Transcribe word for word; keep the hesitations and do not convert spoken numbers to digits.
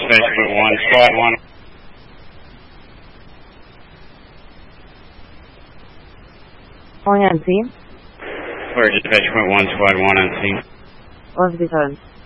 dispatch point one, squad one. Calling on scene. Clear dispatch point one, squad one on scene. Love the phone.